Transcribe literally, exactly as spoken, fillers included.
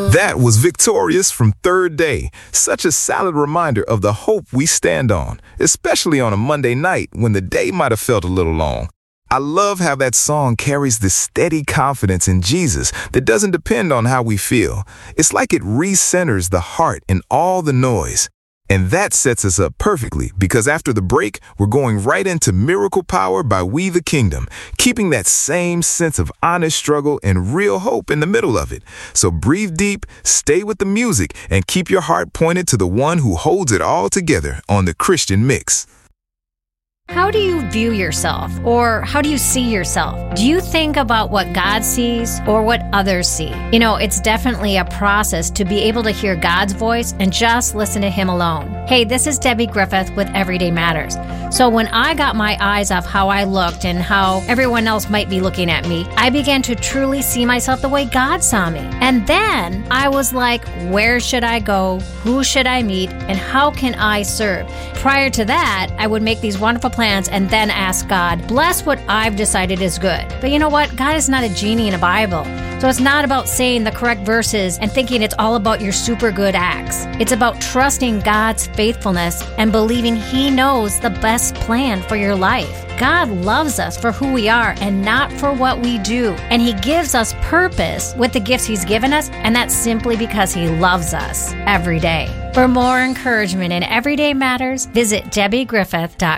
That was Victorious from Third Day. Such a solid reminder of the hope we stand on, especially on a Monday night when the day might have felt a little long. I love how that song carries this steady confidence in Jesus that doesn't depend on how we feel. It's like it recenters the heart in all the noise. And that sets us up perfectly because after the break, we're going right into Miracle Power by We the Kingdom, keeping that same sense of honest struggle and real hope in the middle of it. So breathe deep, stay with the music, and keep your heart pointed to the one who holds it all together on the Christian Mix. How do you view yourself, or how do you see yourself? Do you think about what God sees or what others see? You know, it's definitely a process to be able to hear God's voice and just listen to Him alone. Hey, this is Debbie Griffith with Everyday Matters. So when I got my eyes off how I looked and how everyone else might be looking at me, I began to truly see myself the way God saw me. And then I was like, where should I go? Who should I meet? And how can I serve? Prior to that, I would make these wonderful plans and then ask God, bless what I've decided is good. But you know what? God is not a genie in a Bible. So it's not about saying the correct verses and thinking it's all about your super good acts. It's about trusting God's faithfulness and believing He knows the best plan for your life. God loves us for who we are and not for what we do. And He gives us purpose with the gifts He's given us, and that's simply because He loves us every day. For more encouragement in Everyday Matters, visit debbie griffith dot